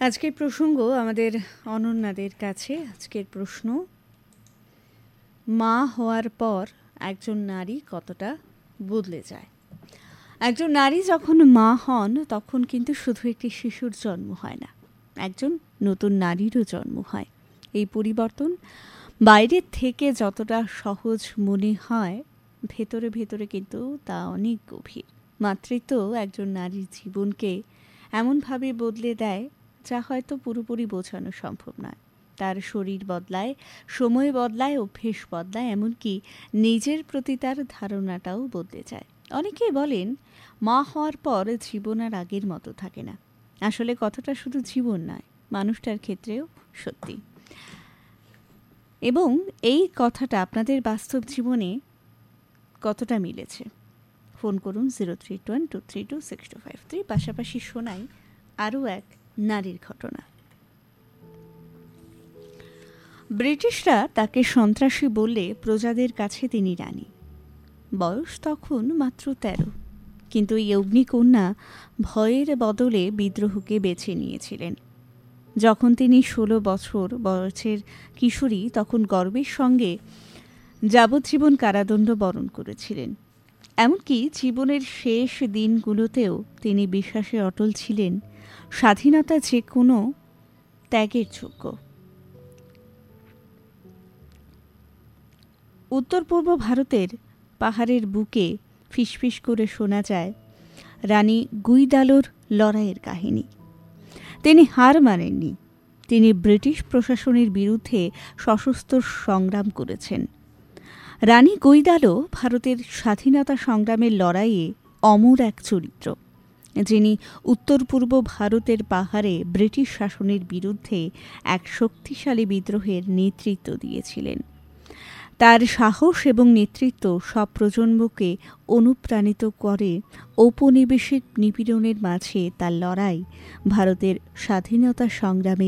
আজকের প্রসঙ্গ আমাদের অনন্যাদের কাছে। আজকের প্রশ্ন, মা হওয়ার পর একজন নারী কতটা বদলে যায়। একজন নারী যখন মা হন তখন কিন্তু শুধু একটি শিশুর জন্ম হয় না, একজন নতুন নারীরও জন্ম হয়। এই পরিবর্তন বাইরের থেকে যতটা সহজ মনে হয়, ভেতরে ভেতরে কিন্তু তা অনেক গভীর। মাতৃত্ব একজন নারীর জীবনকে এমনভাবে বদলে দেয় যা হয়তো পুরোপুরি বোঝানো সম্ভব নয়। তার শরীর বদলায়, সময় বদলায়, অভ্যেস বদলায়, এমনকি নিজের প্রতি তার ধারণাটাও বদলে যায়। অনেকেই বলেন মা হওয়ার পর জীবন আর আগের মতো থাকে না। আসলে কথাটা শুধু জীবন নয়, মানুষটার ক্ষেত্রেও সত্যি। এবং এই কথাটা আপনাদের বাস্তব জীবনে কতটা মিলেছে? ফোন করুন 0312326253। পাশাপাশি শোনাই আরও এক নারীর ঘটনা। ব্রিটিশরা তাকে সন্ত্রাসী বললে প্রজাদের কাছে তিনি রানী। বয়স তখন মাত্র 13, কিন্তু এই অগ্নিকন্যা ভয়ের বদলে বিদ্রোহকে বেছে নিয়েছিলেন। যখন তিনি 16 বছর বয়সের কিশোরী, তখন গর্বের সঙ্গে যাবজ্জীবন কারাদণ্ড বরণ করেছিলেন। এমনকি জীবনের শেষ দিনগুলোতেও তিনি বিশ্বাসে অটল ছিলেন, স্বাধীনতা যে কোনো ত্যাগের যোগ্য। উত্তর পূর্ব ভারতের পাহাড়ের বুকে ফিসফিস করে শোনা যায় রানী গুইদালোর লড়াইয়ের কাহিনী। তিনি হার মানেননি। তিনি ব্রিটিশ প্রশাসনের বিরুদ্ধে সশস্ত্র সংগ্রাম করেছেন। রানী গুইদালো ভারতের স্বাধীনতা সংগ্রামের লড়াইয়ে অমর এক চরিত্র, যিনি উত্তর পূর্ব ভারতের পাহাড়ে ব্রিটিশ শাসনের বিরুদ্ধে এক শক্তিশালী বিদ্রোহের নেতৃত্ব দিয়েছিলেন। তার সাহস এবং নেতৃত্ব সব প্রজন্মকে অনুপ্রাণিত করে। ঔপনিবেশিক নিপীড়নের মাঝে তার লড়াই ভারতের স্বাধীনতা সংগ্রামে